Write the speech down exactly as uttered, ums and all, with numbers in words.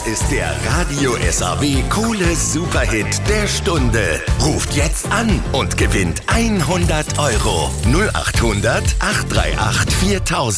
ist der Radio S A W Kohle Superhit der Stunde. Ruft jetzt an und gewinnt hundert Euro. null acht hundert, acht drei acht, viertausend.